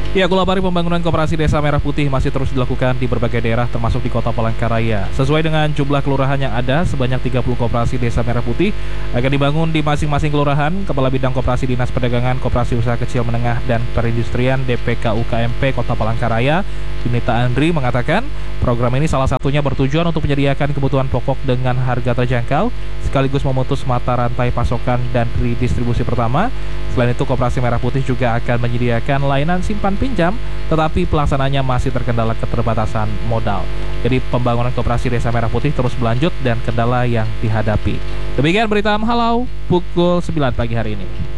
Ya, Gulabari pembangunan Koperasi Desa Merah Putih masih terus dilakukan di berbagai daerah termasuk di Kota Palangkaraya. Sesuai dengan jumlah kelurahan yang ada, sebanyak 30 Koperasi Desa Merah Putih akan dibangun di masing-masing kelurahan. Kepala Bidang Koperasi Dinas Perdagangan, Koperasi Usaha Kecil Menengah dan Perindustrian DPK UKMP Kota Palangkaraya, Yunita Andri mengatakan, program ini salah satunya bertujuan untuk menyediakan kebutuhan pokok dengan harga terjangkau, sekaligus memutus mata rantai pasokan dan redistribusi pertama. Selain itu, Koperasi Merah Putih juga akan menyediakan layanan simpan pinjam, tetapi pelaksananya masih terkendala keterbatasan modal. Jadi pembangunan Koperasi Desa Merah Putih terus berlanjut dan kendala yang dihadapi. Demikian berita Halau pukul 9 pagi hari ini.